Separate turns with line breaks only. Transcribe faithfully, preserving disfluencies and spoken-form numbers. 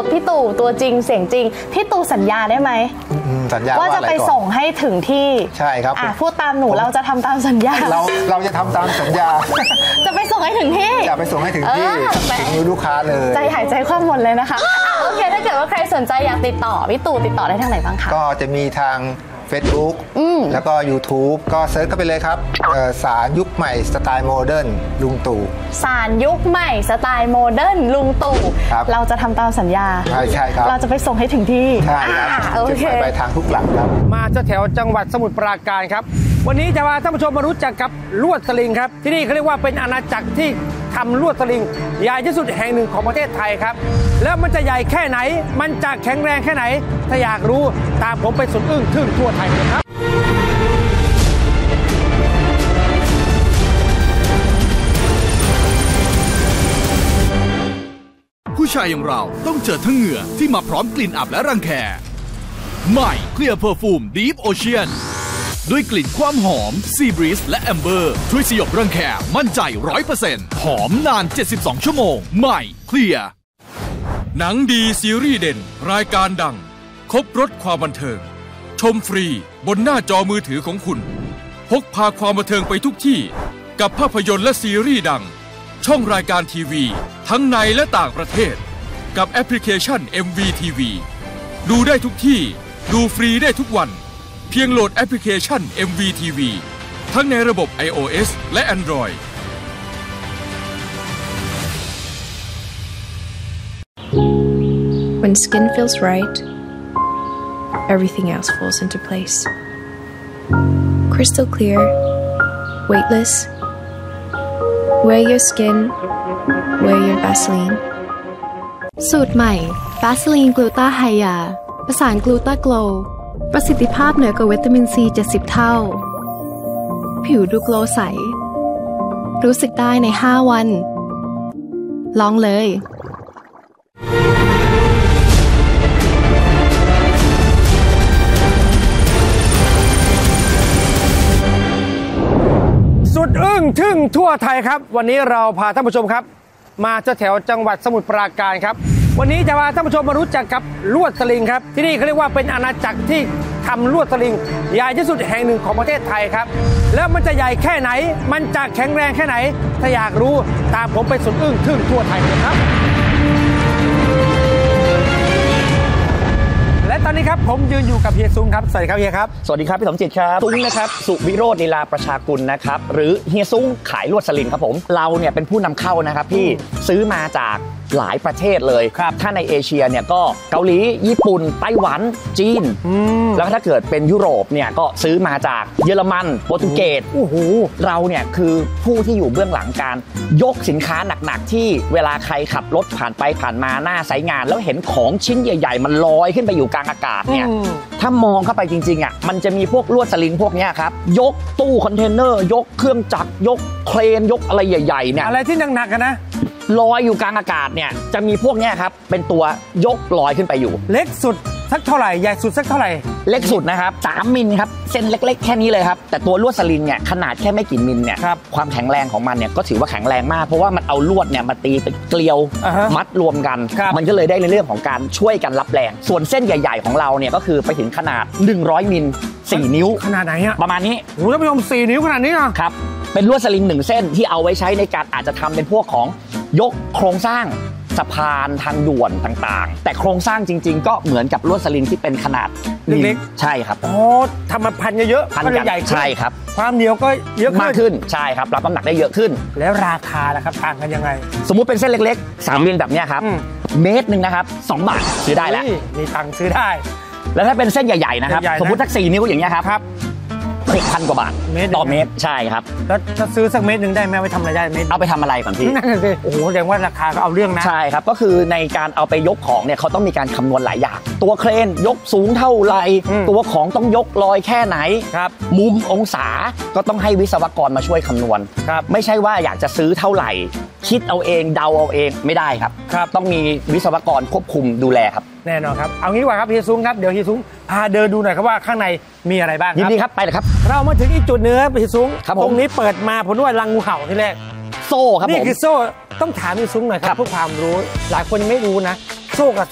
พี่ตู่ตัวจริงเสียงจริงพี่ตู่สัญญาได้ไหม
สัญญา
ว่าจะไปส่งให้ถึงที่
ใช่ครับ
พูดตามหนูเราจะทำตามสัญญา
เราเราจะทำตามสัญญา
จะไปส่งให้ถึงที่
จะไปส่งให้ถึงที่ถึงมือลูกค้าเลย
ใจหายใจคว่ำหมดเลยนะคะโอเคถ้าเกิดว่าใครสนใจอยากติดต่อพี่ตู่ติดต่อได้ทางไหนบ้างคะ
ก็จะมีทางFacebook แล้วก็ YouTube ก็เซิร์ชเข้าไปเลยครับสารยุคใหม่สไตล์โมเดิร์นลุงตู่
สารยุคใหม่สไตล์โมเดิร์นลุงตู่เราจะทำตามสัญญา
ใช่ใช่ครับ
เราจะไปส่งให้ถึงที่
ใช่ครับจะไปทางทุกหลังครับ
มาแถวจังหวัดสมุทรปราการครับวันนี้จะพาท่านผู้ชมมารู้จักกับลวดสลิงครับที่นี่เขาเรียกว่าเป็นอาณาจักรที่ทำลวดสลิงใหญ่ที่สุดแห่งหนึ่งของประเทศไทยครับแล้วมันจะใหญ่แค่ไหนมันจะแข็งแรงแค่ไหนถ้าอยากรู้ตามผมไปสุดอึ้งทึ่งทั่วไทยเลยครับ
ผู้ชายอย่างเราต้องเจอทั้งเหงื่อที่มาพร้อมกลิ่นอับและรังแคใหม่เคลียร์เพอร์ฟูม Deep Ocean ด้วยกลิ่นความหอม Sea Breeze และ Amber ช่วยสยบรังแคมั่นใจ ร้อยเปอร์เซ็นต์ หอมนาน เจ็ดสิบสอง ชั่วโมงใหม่เคลียร์
หนังดีซีรีส์เด่นรายการดังครบรสความบันเทิงชมฟรีบนหน้าจอมือถือของคุณพกพาความบันเทิงไปทุกที่กับภาพยนตร์และซีรีส์ดังช่องรายการทีวีทั้งในและต่างประเทศกับแอปพลิเคชัน เอ็ม วี ที วี ดูได้ทุกที่ดูฟรีได้ทุกวันเพียงโหลดแอปพลิเคชัน เอ็ม วี ที วี ทั้งในระบบ ไอ โอ เอส และ Android
When skin feels right, everything else falls into place. Crystal clear, weightless. Wear your skin, wear your Vaseline.
สูตรใหม่ Vaseline Gluta Hya ประสานกลูตาโกลประสิทธิภาพเหนือกว่าวิตามินซีเจ็ดสิบเท่าผิวดูโกลใสรู้สึกได้ในห้าวันลองเลย
สุดอึ้งทึ่งทั่วไทยครับวันนี้เราพาท่านผู้ชมครับมาแถวจังหวัดสมุทรปราการครับวันนี้จะพาท่านผู้ชมมารู้จักกับลวดสลิงครับที่นี่เขาเรียกว่าเป็นอาณาจักรที่ทำลวดสลิงใหญ่ที่สุดแห่งหนึ่งของประเทศไทยครับแล้วมันจะใหญ่แค่ไหนมันจะแข็งแรงแค่ไหนถ้าอยากรู้ตามผมไปสุดอึ้งทึ่งทั่วไทยเลยครับและตอนนี้ครับผมยืนอยู่กับเฮียซุ้งครับสวัสดีครับเฮียครับ
สวัสดีครับพี่สมจิตครับซุ้งนะครับสุวิโรจน์ลีลาประชากุลนะครับหรือเฮียซุ้งขายลวดสลิงครับผมเราเนี่ยเป็นผู้นำเข้านะครับพี่ซื้อมาจากหลายประเทศเลยครับถ้าในเอเชียเนี่ยก็เกาหลีญี่ปุ่นไต้หวันจีนแล้วถ้าเกิดเป็นยุโรปเนี่ยก็ซื้อมาจากเยอรมันโปรตุเกสโอ้โหเราเนี่ยคือผู้ที่อยู่เบื้องหลังการยกสินค้าหนักๆที่เวลาใครขับรถผ่านไปผ่านมาหน้าไซต์งานแล้วเห็นของชิ้นใหญ่ๆมันลอยขึ้นไปอยู่กลางอากาศเนี่ยถ้ามองเข้าไปจริงๆอ่ะมันจะมีพวกลวดสลิงพวกนี้ครับยกตู้คอนเทนเนอร์ยกเครื่องจักรยกเครนยกอะไรใหญ่ๆเนี่ย
อะไรที่หนักๆกันนะ
ลอยอยู่กลางอากาศเนี่ยจะมีพวกนี้ครับเป็นตัวยกลอยขึ้นไปอยู่
เล็กสุดสักเท่าไหร่ใหญ่สุดสักเท่าไหร่
เล็กสุดนะครับสามมิลครับเส้นเล็กๆแค่นี้เลยครับแต่ตัวลวดสลิงเนี่ยขนาดแค่ไม่กี่มิลเนี่ยความแข็งแรงของมันเนี่ยก็ถือว่าแข็งแรงมากเพราะว่ามันเอาลวดเนี่ยมาตีเป็นเกลียวมัดรวมกันมันก็เลยได้ในเรื่องของการช่วยกันรับแรงส่วนเส้นใหญ่ๆของเราเนี่ยก็คือไปถึงขนาดหนึ่งร้อยมิลสี่นิ้ว
ขนาดไหนอะ
ประมาณนี้
โอ้ท่านผู้ชมสี่นิ้วขนาดนี้
นะครับเป็นลวดสลิงหนึ่งเส้นที่เอาไว้ใช้ในการอาจจะทำเป็นพวกของยกโครงสร้างสะพานทางด่วนต่างๆแต่โครงสร้างจริงๆก็เหมือนกับลวดสลิงที่เป็นขนาดเล็กๆใช่ครับ
อ๋อทำมาพันเยอะ
ๆพันใหญ่ใช่ครับ
ความเหนียวก็เยอะ
มากขึ้นใช่ครับรับน้ำหนักได้เยอะขึ้น
แล้วราคาล่ะครับต่างกันยังไง
สมมุติเป็นเส้นเล็กๆสามมิลแบบนี้ครับเมตรหนึ่งนะครับสองบาทซื้อได้แล้ว
มีตังค์ซื้อได้
แล้วถ้าเป็นเส้นใหญ่ๆนะครับสมมติสักสี่นิ้วอย่างเงี้ยครับหกพันกว่าบาทต่อเมตรใช่ครับ
แล้วจะซื้อสักเมตรหนึ่งได้ไหมไปทำอะไรได้เมตร
เอาไปทำอะไรก่อนพี่
นั่นสิโอ้โหแสดงว่าราคาก็เอาเรื่องนะ
ใช่ครับก็คือในการเอาไปยกของเนี่ยเขาต้องมีการคำนวณหลายอย่างตัวเครนยกสูงเท่าไรตัวของต้องยกลอยแค่ไหนครับมุมองศาก็ต้องให้วิศวกรมาช่วยคำนวณครับไม่ใช่ว่าอยากจะซื้อเท่าไหร่คิดเอาเองเดาเอาเองไม่ได้ครับครับต้องมีวิศวกรควบคุมดูแลครับ
แน่นอนครับเอางี้ดีกว่าครับเฮียซุ้งครับเดี๋ยวเฮียซุ้งพาเดินดูหน่อยครับว่าข้างในมีอะไรบ้างครับ
ยินดีครับไปเลยครับ
เรามาถึงอีกจุดนึงครับเฮียซุ้งตรงนี้เปิดมาผมว่ารังงูเห่าที่แรก
โซ่ครับ
นี่คือโซ่ต้องถามเฮียซุ้งหน่อยครับเพื่อความรู้หลายคนยังไม่รู้นะโซ่กับ